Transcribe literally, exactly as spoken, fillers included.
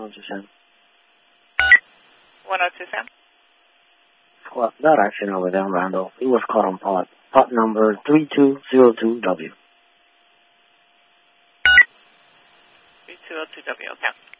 oh two Sam. one oh two Sam. Well, that accident over there in Randolph, he was caught on pot. Pot number three two zero two W. three two zero two W, okay.